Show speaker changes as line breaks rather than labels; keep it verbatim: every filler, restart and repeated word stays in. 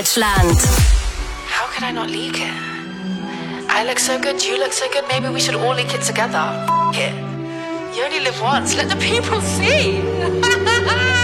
Deutschland.
How could I not leak it? I look so good, you look so good, maybe we should all leak it together. F- it. You only live once, let the people see.